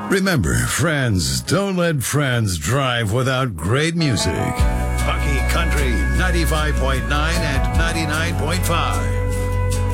Remember, friends, don't let friends drive without great music. Bucky Country 95.9 and 99.5.